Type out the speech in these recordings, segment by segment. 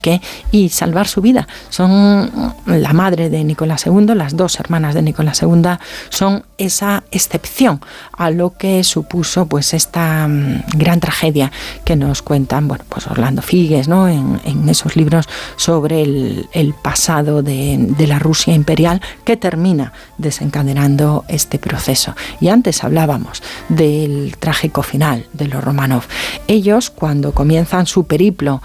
y salvar su vida. Son la madre de Nicolás II, las dos hermanas de Nicolás II, son esa excepción a lo que supuso pues esta gran tragedia que nos cuentan, bueno, pues Orlando Figes, ¿no? en esos libros sobre el pasado de la Rusia imperial, que termina desencadenando este proceso. Y antes hablábamos del trágico final de los Románov. Ellos, cuando comienzan su periplo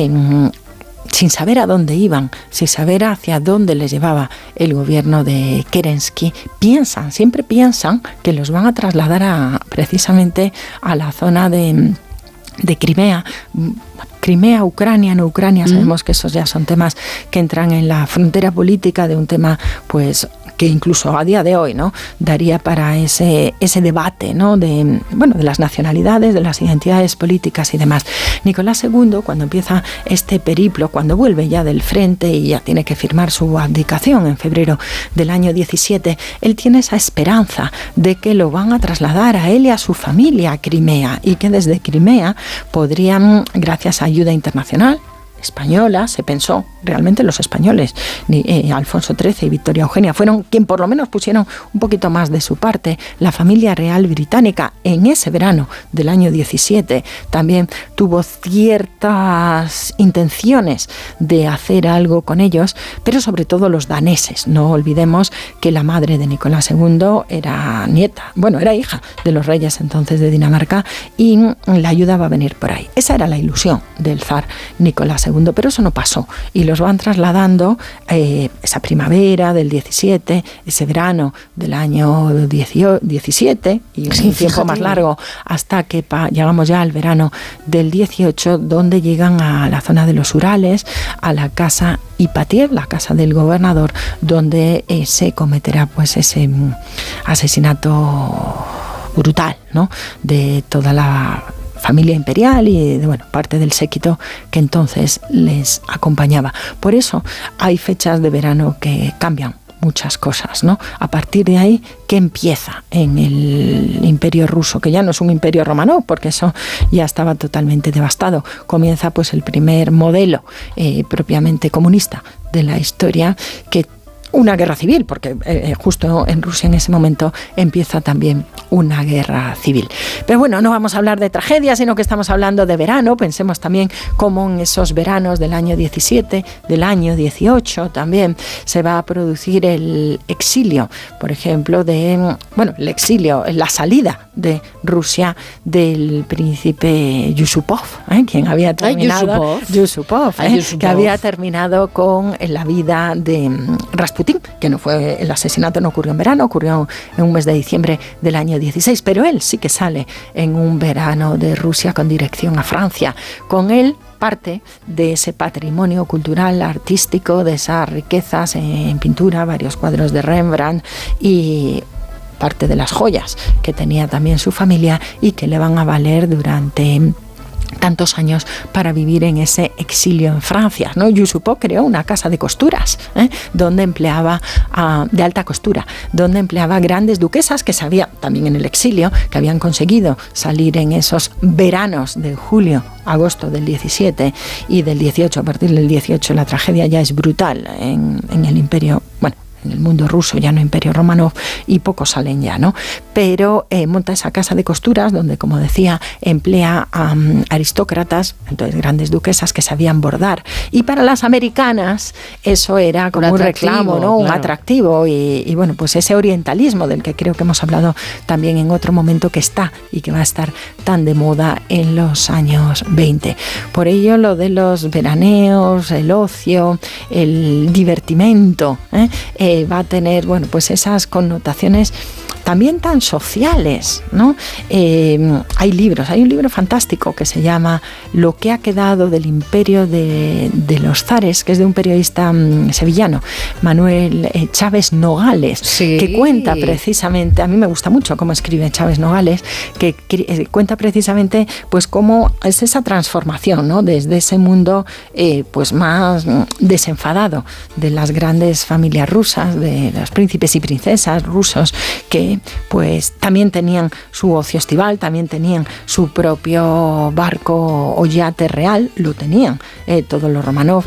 sin saber a dónde iban, sin saber hacia dónde les llevaba el gobierno de Kerensky, siempre piensan que los van a trasladar precisamente a la zona de Crimea. Crimea, Ucrania, no Ucrania, sabemos que esos ya son temas que entran en la frontera política de un tema pues que incluso a día de hoy, ¿no?, daría para ese debate, ¿no?, de las nacionalidades, de las identidades políticas y demás. Nicolás II, cuando empieza este periplo, cuando vuelve ya del frente y ya tiene que firmar su abdicación en febrero del año 17, él tiene esa esperanza de que lo van a trasladar a él y a su familia a Crimea, y que desde Crimea podrían, gracias a ayuda internacional española, se pensó, realmente los españoles, Alfonso XIII y Victoria Eugenia, fueron quien por lo menos pusieron un poquito más de su parte. La familia real británica en ese verano del año 17 también tuvo ciertas intenciones de hacer algo con ellos, pero sobre todo los daneses. No olvidemos que la madre de Nicolás II era era hija de los reyes entonces de Dinamarca, y la ayuda va a venir por ahí. Esa era la ilusión del zar Nicolás II, pero eso no pasó, y los van trasladando esa primavera del 17, ese verano del año 17 y un tiempo más largo, hasta que llegamos ya al verano del 18, donde llegan a la zona de los Urales, a la casa Ipatiev, la casa del gobernador, donde se cometerá pues ese asesinato brutal, ¿no?, de toda la familia imperial y de parte del séquito que entonces les acompañaba. Por eso hay fechas de verano que cambian muchas cosas, ¿no? A partir de ahí, ¿qué empieza en el Imperio ruso? Que ya no es un Imperio romano, porque eso ya estaba totalmente devastado. Comienza pues el primer modelo propiamente comunista de la historia, que una guerra civil, porque justo en Rusia en ese momento empieza también una guerra civil. Pero bueno, no vamos a hablar de tragedia, sino que estamos hablando de verano. Pensemos también cómo en esos veranos del año 17, del año 18 también se va a producir el exilio, por ejemplo, el exilio, la salida de Rusia del príncipe Yusupov, quien había terminado, que había terminado con la vida de Rasputín, que el asesinato no ocurrió en verano, ocurrió en un mes de diciembre del año 16, pero él sí que sale en un verano de Rusia con dirección a Francia. Con él parte de ese patrimonio cultural, artístico, de esas riquezas en pintura, varios cuadros de Rembrandt y parte de las joyas que tenía también su familia y que le van a valer durante tantos años para vivir en ese exilio en Francia, ¿no? Yusupov creó una casa de costuras, donde empleaba de alta costura, donde empleaba grandes duquesas que sabía también en el exilio, que habían conseguido salir en esos veranos de julio, agosto del 17 y del 18. A partir del 18 la tragedia ya es brutal en el imperio, en el mundo ruso, ya no Imperio Romano, y pocos salen ya, ¿no? Pero monta esa casa de costuras donde, como decía, emplea a aristócratas, entonces grandes duquesas que sabían bordar. Y para las americanas eso era como un reclamo, ¿no? Claro. Un atractivo. Y pues ese orientalismo del que creo que hemos hablado también en otro momento, que está y que va a estar tan de moda en los años 20. Por ello, lo de los veraneos, el ocio, el divertimento, va a tener, pues esas connotaciones también tan sociales, ¿no? Hay libros, hay un libro fantástico que se llama Lo que ha quedado del imperio de los zares, que es de un periodista sevillano, Manuel Chávez Nogales, que cuenta precisamente, a mí me gusta mucho cómo escribe Chávez Nogales, que cuenta precisamente pues cómo es esa transformación, ¿no? Desde ese mundo pues más desenfadado de las grandes familias rusas, de los príncipes y princesas rusos, que pues también tenían su ocio estival, también tenían su propio barco o yate real, lo tenían todos los Romanov,